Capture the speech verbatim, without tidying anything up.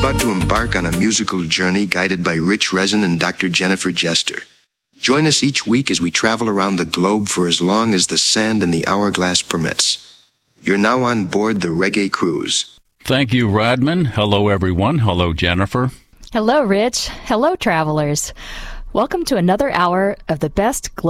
about to embark on a musical journey guided by Rich Rezin and Doctor Jennifer Jester. Join us each week as we travel around the globe for as long as the sand and the hourglass permits. You're now on board the Reggae Cruise. Thank you, Rodman. Hello, everyone. Hello, Jennifer. Hello, Rich. Hello, travelers. Welcome to another hour of the best global